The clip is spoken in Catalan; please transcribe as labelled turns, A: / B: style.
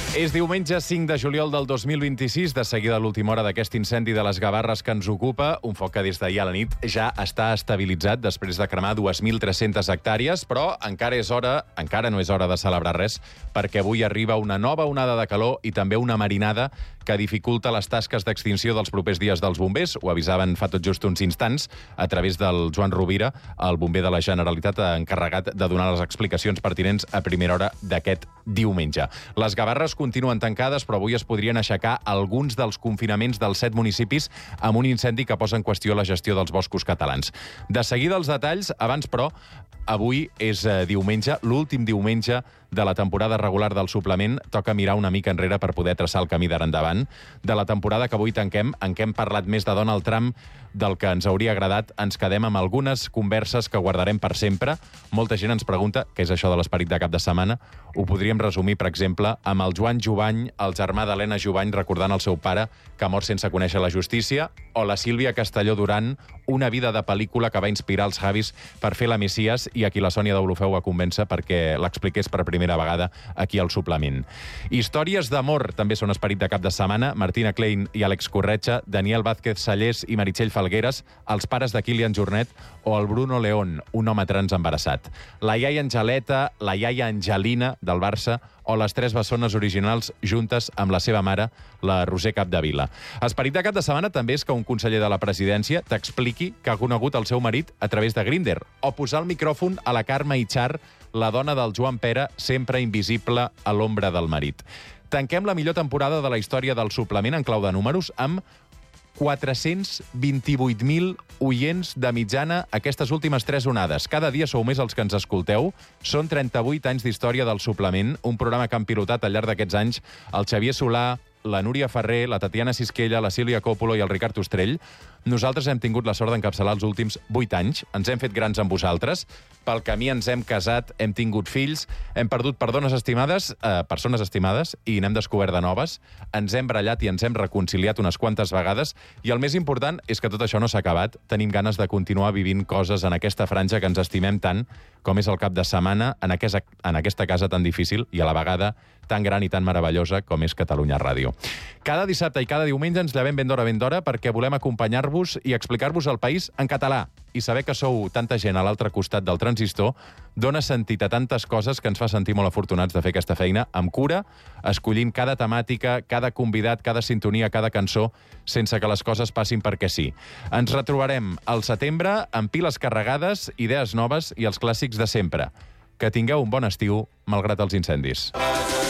A: És diumenge 5 de juliol del 2026, de seguida a l'última hora d'aquest incendi de les Gavarres que ens ocupa, un foc que des d'ahir a la nit ja està estabilitzat després de cremar 2.300 hectàrees, però encara no és hora de celebrar res, perquè avui arriba una nova onada de calor i també una marinada que dificulta les tasques d'extinció dels propers dies dels bombers. Ho avisaven fa tot just uns instants a través del Joan Rovira, el bomber de la Generalitat encarregat de donar les explicacions pertinents a primera hora d'aquest diumenge. Les Gavarres continuen tancades, però avui es podrien aixecar alguns dels confinaments dels 7 municipis amb un incendi que posa en qüestió la gestió dels boscos catalans. De seguida els detalls, abans però, avui és diumenge, l'últim diumenge de la temporada regular del suplement. Toca mirar una mica enrere per poder traçar el camí d'ara endavant. De la temporada que avui tanquem, en què hem parlat més de Donald Trump del que ens hauria agradat, ens quedem amb algunes converses que guardarem per sempre. Molta gent ens pregunta què és això de l'esperit de cap de setmana. Ho podríem resumir, per exemple, amb el Joan Jubany, el germà d'Helena Jubany, recordant el seu pare, que ha mort sense conèixer la justícia, o la Sílvia Castelló Duran, una vida de pel·lícula que va inspirar els Javis per fer la Messias i a qui la Sònia Deulofeu va convèncer perquè l'expliqués per primera vegada aquí al suplement. Històries d'amor també són esperit de cap de setmana. Martina Klein i Àlex Corretja, Daniel Vázquez Sallés i Meritxell Falgueres, els pares de Kilian Jornet o el Bruno León, un home trans embarassat. La iaia Angeleta, la iaia Angelina del Barça o les 3 bessones originals juntes amb la seva mare, la Roser Capdevila. Esperit de cap de setmana també és que un conseller de la presidència t'expliqui que ha conegut el seu marit a través de Grindr, o posar el micròfon a la Carme Ichar, la dona del Joan Pere, sempre invisible a l'ombra del marit. Tanquem la millor temporada de la història del suplement en clau de números amb 428.000 oients de mitjana aquestes últimes 3 onades. Cada dia sou més els que ens escolteu. Són 38 anys d'història del suplement, un programa que han pilotat al llarg d'aquests anys el Xavier Solà, la Núria Ferrer, la Tatiana Sisquella, la Sílvia Coppola i el Ricard Ostrell. Nosaltres hem tingut la sort d'encapçalar els últims 8 anys. Ens hem fet grans amb vosaltres. Pel camí ens hem casat, hem tingut fills, hem perdut persones estimades i n'hem descobert de noves. Ens hem barallat i ens hem reconciliat unes quantes vegades. I el més important és que tot això no s'ha acabat. Tenim ganes de continuar vivint coses en aquesta franja que ens estimem tant, com és el cap de setmana, en aquesta casa tan difícil i a la vegada tan gran i tan meravellosa com és Catalunya Ràdio. Cada dissabte i cada diumenge ens llevem ben d'hora perquè volem acompanyar-vos i explicar-vos el país en català. I saber que sou tanta gent a l'altre costat del transistor dona sentit a tantes coses que ens fa sentir molt afortunats de fer aquesta feina amb cura, escollint cada temàtica, cada convidat, cada sintonia, cada cançó, sense que les coses passin perquè sí. Ens retrobarem al setembre amb piles carregades, idees noves i els clàssics de sempre. Que tingueu un bon estiu, malgrat els incendis.